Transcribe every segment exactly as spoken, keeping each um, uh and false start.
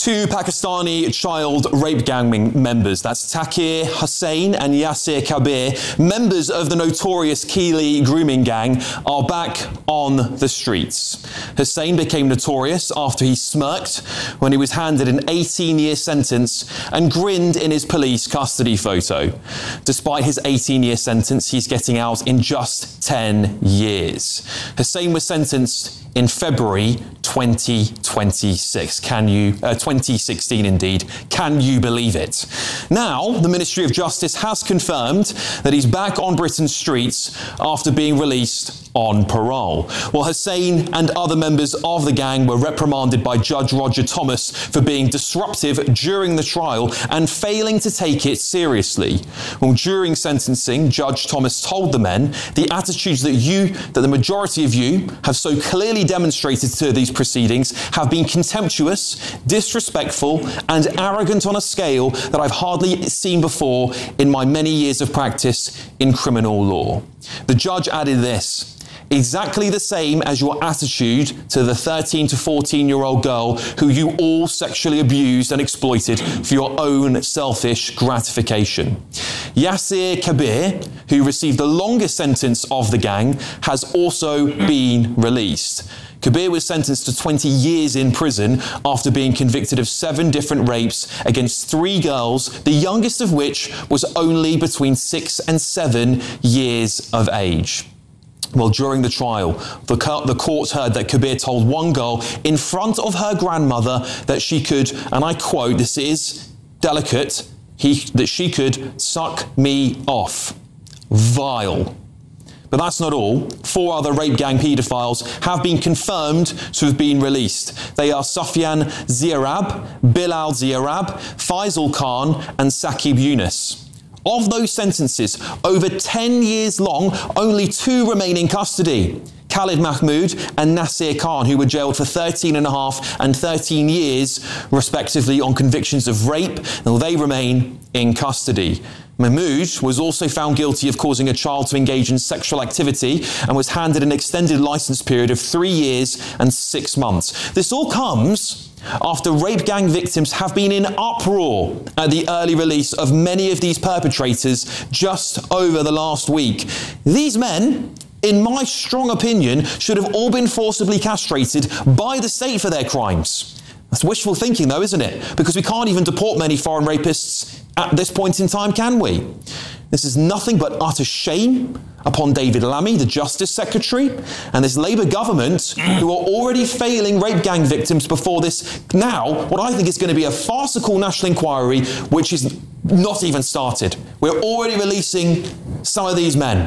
Two Pakistani child rape gang members, that's Takir Hussain and Yasir Kabir, members of the notorious Keeley grooming gang, are back on the streets. Hussain became notorious after he smirked when he was handed an eighteen-year sentence and grinned in his police custody photo. Despite his eighteen-year sentence, he's getting out in just ten years. Hussain was sentenced in February twenty twenty-six. Can you, uh, twenty sixteen indeed. Can you believe it? Now, the Ministry of Justice has confirmed that he's back on Britain's streets after being released on parole. Well, Hussain and other members of the gang were reprimanded by Judge Roger Thomas for being disruptive during the trial and failing to take it seriously. Well, during sentencing, Judge Thomas told the men, the attitudes that you, that the majority of you have so clearly demonstrated to these proceedings have been contemptuous, disrespectful and arrogant on a scale that I've hardly seen before in my many years of practice in criminal law. The judge added this: exactly the same as your attitude to the thirteen to fourteen year old girl who you all sexually abused and exploited for your own selfish gratification. Yasir Kabir, who received the longest sentence of the gang, has also been released. Kabir was sentenced to twenty years in prison after being convicted of seven different rapes against three girls, the youngest of which was only between six and seven years of age. Well, during the trial, the, the court heard that Kabir told one girl in front of her grandmother that she could, and I quote, this is delicate, he, that she could suck me off. Vile. But that's not all. Four other rape gang paedophiles have been confirmed to have been released. They are Sufyan Ziarab, Bilal Ziarab, Faisal Khan and Saqib Yunus. Of those sentences, over ten years long, only two remain in custody. Khalid Mahmood and Nasir Khan, who were jailed for thirteen and a half and thirteen years, respectively, on convictions of rape. Now, they remain in custody. Mahmood was also found guilty of causing a child to engage in sexual activity and was handed an extended licence period of three years and six months. This all comes after rape gang victims have been in uproar at the early release of many of these perpetrators just over the last week. These men, in my strong opinion, should have all been forcibly castrated by the state for their crimes. That's wishful thinking though, isn't it? Because we can't even deport many foreign rapists at this point in time, can we? This is nothing but utter shame upon David Lammy, the Justice Secretary, and this Labour government who are already failing rape gang victims before this now, what I think is going to be a farcical national inquiry, which is not even started. We're already releasing some of these men.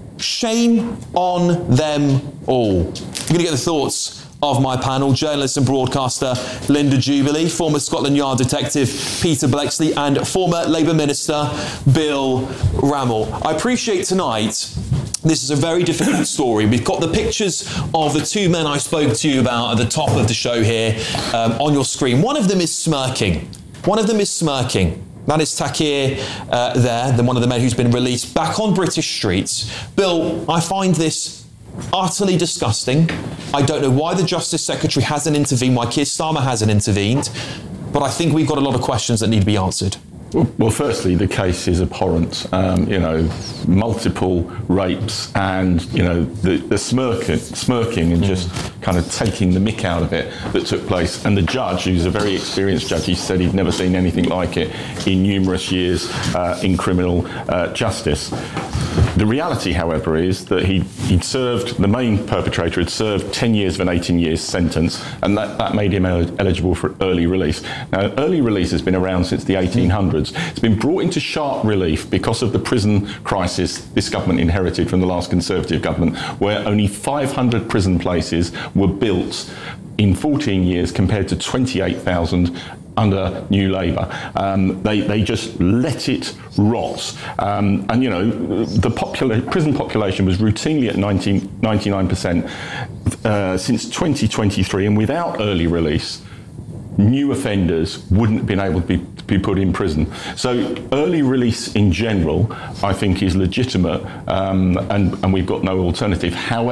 Shame on them all. I'm going to get the thoughts of my panel: journalist and broadcaster Linda Jubilee, former Scotland Yard detective Peter Bleksley, and former Labour Minister Bill Rammell. I appreciate tonight, this is a very difficult story. We've got the pictures of the two men I spoke to you about at the top of the show here um, on your screen. One of them is smirking. One of them is smirking. That is Takir uh, there, the one of the men who's been released back on British streets. Bill, I find this utterly disgusting. I don't know why the Justice Secretary hasn't intervened, why Keir Starmer hasn't intervened, but I think we've got a lot of questions that need to be answered. Well, well firstly, the case is abhorrent. Um, you know, multiple rapes and, you know, the, the smirking, smirking and just kind of taking the mick out of it that took place. And the judge, who's a very experienced judge, he said he'd never seen anything like it in numerous years uh, in criminal uh, justice. The reality, however, is that he, he'd served, the main perpetrator had served ten years of an eighteen years sentence, and that, that made him el- eligible for early release. Now, early release has been around since the eighteen hundreds. It's been brought into sharp relief because of the prison crisis this government inherited from the last Conservative government, where only five hundred prison places were built in fourteen years compared to twenty-eight thousand under New Labour. Um, they, they just let it rot. Um, and, you know, the popula- prison population was routinely at ninety-nine percent uh, since twenty twenty-three, and without early release, new offenders wouldn't have been able to be, to be put in prison. So early release in general, I think, is legitimate, um, and, and we've got no alternative. However,